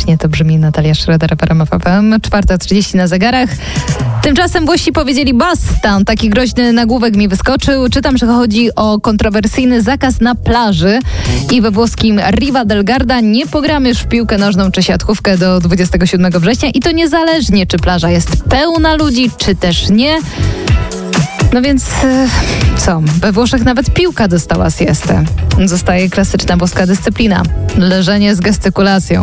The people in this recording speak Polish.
fantastycznie to brzmi. Natalia Schroeder, RMF FM, 4:30 na zegarach. Tymczasem Włosi powiedzieli basta. Taki groźny nagłówek mi wyskoczył. Czytam, że chodzi o kontrowersyjny zakaz na plaży i we włoskim Riva del Garda nie pogramy już w piłkę nożną czy siatkówkę do 27 września i to niezależnie, czy plaża jest pełna ludzi, czy też nie. No więc co? We Włoszech nawet piłka dostała siestę. Zostaje klasyczna włoska dyscyplina. Leżenie z gestykulacją.